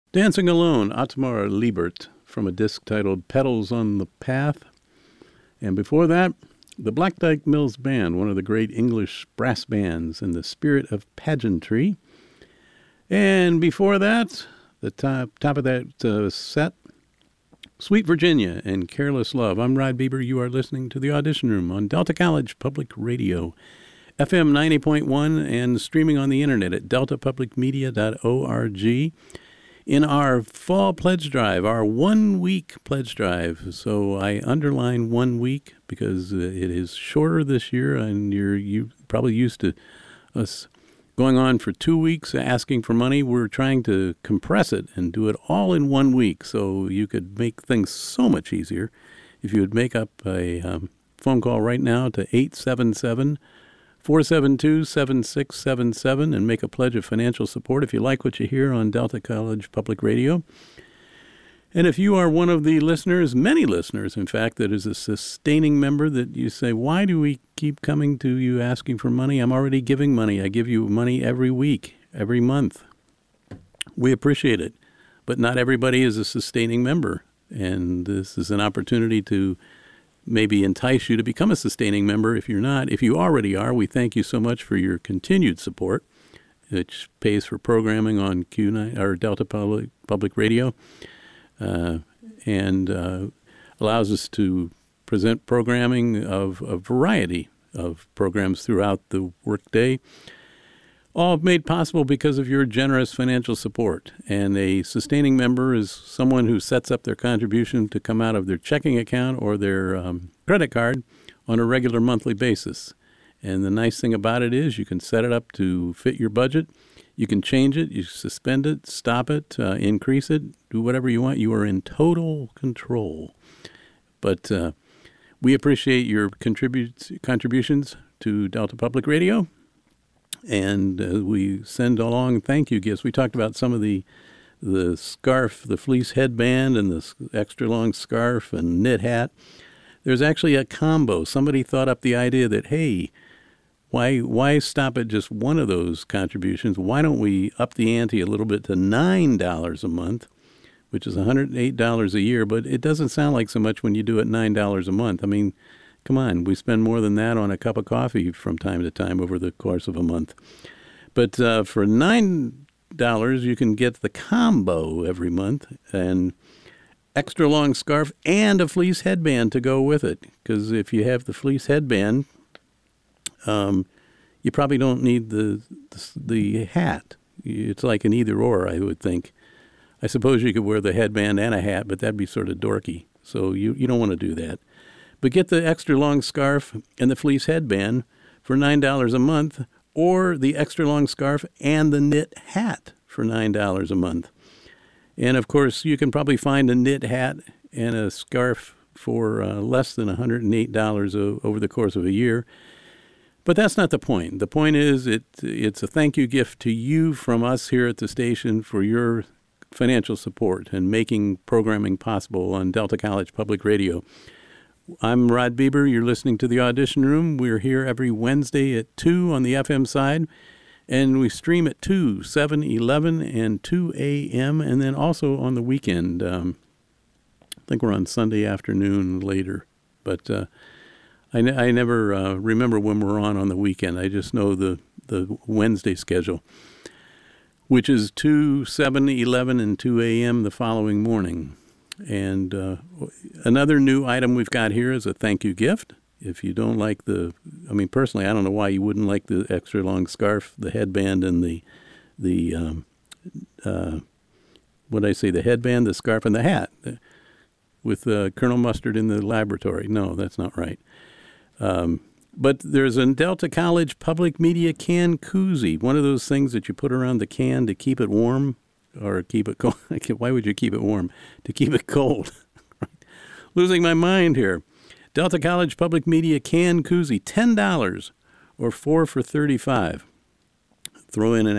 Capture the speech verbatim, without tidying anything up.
Dancing Alone, Otmar Liebert, from a disc titled Petals on the Path. And before that, the Black Dyke Mills Band, one of the great English brass bands in the spirit of pageantry. And before that, the top, top of that uh, set, Sweet Virginia and Careless Love. I'm Rod Bieber. You are listening to The Audition Room on Delta College Public Radio, F M ninety point one, and streaming on the internet at delta public media dot org. In our fall pledge drive, our one-week pledge drive. So I underline one week because it is shorter this year, and you're you probably used to us going on for two weeks asking for money. We're trying to compress it and do it all in one week so you could make things so much easier. If you would make up a um, phone call right now to eight seven seven, four seven two, seven six seven seven and make a pledge of financial support if you like what you hear on Delta College Public Radio. And if you are one of the listeners, many listeners, in fact, that is a sustaining member that you say, why do we keep coming to you asking for money? I'm already giving money. I give you money every week, every month. We appreciate it. But not everybody is a sustaining member. And this is an opportunity to maybe entice you to become a sustaining member. If you're not, if you already are, we thank you so much for your continued support, which pays for programming on Q nine or Delta Public, Public Radio. Uh, and uh, allows us to present programming of a variety of programs throughout the workday, all made possible because of your generous financial support. And a sustaining member is someone who sets up their contribution to come out of their checking account or their um, credit card on a regular monthly basis. And the nice thing about it is you can set it up to fit your budget. You can change it, you suspend it, stop it, uh, increase it, do whatever you want. You are in total control. But uh, we appreciate your contribute, contributions to Delta Public Radio, and uh, we send along thank you gifts. We talked about some of the the scarf, the fleece headband, and the extra long scarf and knit hat. There's actually a combo. Somebody thought up the idea that, hey, Why why stop at just one of those contributions? Why don't we up the ante a little bit to nine dollars a month, which is one hundred eight dollars a year, but it doesn't sound like so much when you do it nine dollars a month. I mean, come on, we spend more than that on a cup of coffee from time to time over the course of a month. But uh, for nine dollars, you can get the combo every month, and extra long scarf and a fleece headband to go with it, because if you have the fleece headband, Um, you probably don't need the, the the hat. It's like an either or, I would think. I suppose you could wear the headband and a hat, but that'd be sort of dorky. So you, you don't want to do that. But get the extra long scarf and the fleece headband for nine dollars a month, or the extra long scarf and the knit hat for nine dollars a month. And, of course, you can probably find a knit hat and a scarf for uh, less than one hundred eight dollars o- over the course of a year. But that's not the point. The point is it it's a thank you gift to you from us here at the station for your financial support and making programming possible on Delta College Public Radio. I'm Rod Bieber. You're listening to The Audition Room. We're here every Wednesday at two on the F M side, and we stream at two, seven, eleven, and two a.m., and then also on the weekend. Um, I think we're on Sunday afternoon later, but uh, I, ne- I never uh, remember when we're on on the weekend. I just know the, the Wednesday schedule, which is two, seven, eleven, and two a.m. the following morning. And uh, another new item we've got here is a thank you gift. If you don't like the, I mean, personally, I don't know why you wouldn't like the extra long scarf, the headband, and the, the um, uh, what did I say, the headband, the scarf, and the hat with uh, Colonel Mustard in the laboratory. No, that's not right. Um, but there's a Delta College Public Media can koozie, one of those things that you put around the can to keep it warm or keep it cold. Why would you keep it warm? To keep it cold. Losing my mind here. Delta College Public Media can koozie, ten dollars or four for thirty-five. Throw in an